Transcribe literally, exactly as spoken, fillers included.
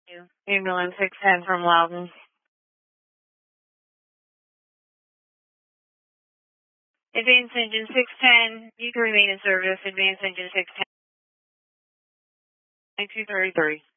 Ambulance six ten from Loudon. Advance engine six ten, you can remain in service. Advance engine six ten. nine two three three.